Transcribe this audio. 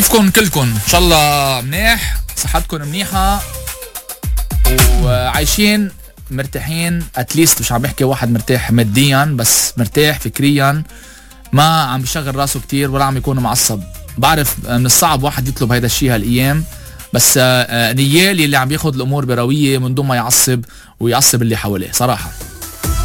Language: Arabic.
كيفكن كلكن؟ ان شاء الله منيح، صحتكن منيحة وعايشين مرتاحين اتليست. مش عم بحكي واحد مرتاح ماديا بس، مرتاح فكريا، ما عم بيشغل راسه كتير ولا عم يكون معصب. بعرف من الصعب واحد يطلب هيدا الشيء هالايام، بس نيالي اللي عم بياخد الامور بروية من دون ما يعصب ويعصب اللي حواليه صراحة.